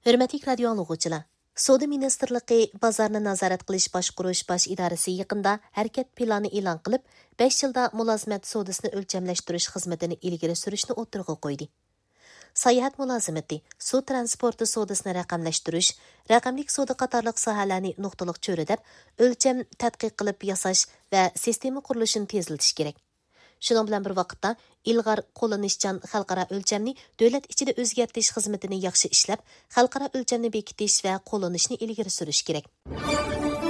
Hürmetli radio anlıqçılar. Savdo Ministerligi bozorni nazorat qilish boshqarish bosh idorasi yaqinda harakat planı e'lon qilib, 5 yilda mulozimat savdosini o'lchamlashtirish xizmatini ilgari surishni o'tirg'i qo'ydi. Sayohat mulozimati, suv transporti savdosini raqamlashtirish, raqamlik savdo qatorliq sohalarni nuqtaliq cho'ridab, o'lcham tadqiq qilib yasash va sistema qurilishini tezlatish kerak. Şunun bilan bir vaqtda ilg'or qo'llanishchan xalqaro o'lchamni davlat ichida o'zgartirish xizmatini yaxshi ishlab, xalqaro o'lchamni bekitish va qo'llanishni ilgari surish kerak.